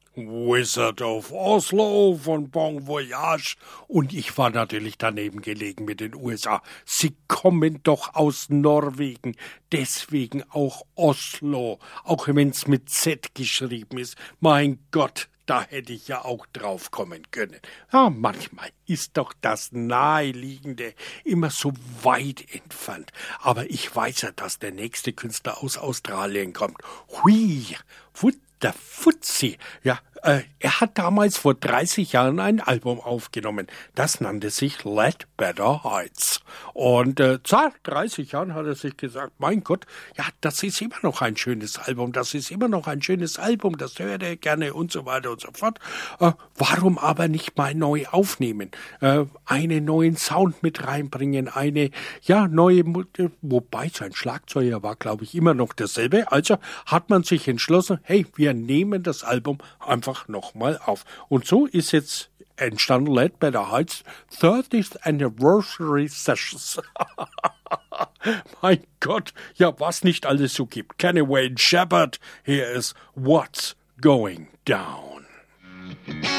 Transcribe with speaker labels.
Speaker 1: Wizard of Oslo von Bon Voyage. Und ich war natürlich daneben gelegen mit den USA. Sie kommen doch aus Norwegen, deswegen auch Oslo, auch wenn's mit Z geschrieben ist. Mein Gott, da hätte ich ja auch drauf kommen können. Ja, manchmal ist doch das Naheliegende immer so weit entfernt. Aber ich weiß ja, dass der nächste Künstler aus Australien kommt. Hui, der Fuzzy. Ja, er hat damals vor 30 Jahren ein Album aufgenommen. Das nannte sich Let Better Heights. Und seit 30 Jahren hat er sich gesagt, mein Gott, ja, das ist immer noch ein schönes Album, das ist immer noch ein schönes Album, das hört er gerne und so weiter und so fort. Warum aber nicht mal neu aufnehmen? Einen neuen Sound mit reinbringen, eine, ja, neue, wobei sein Schlagzeuger war, glaube ich, immer noch derselbe. Also hat man sich entschlossen, hey, wir nehmen das Album einfach nochmal auf. Und so ist jetzt entstanden Let Better Heights 30th Anniversary Sessions. Mein Gott, ja, was nicht alles so gibt. Kenny Wayne Shepherd, here is What's Going Down.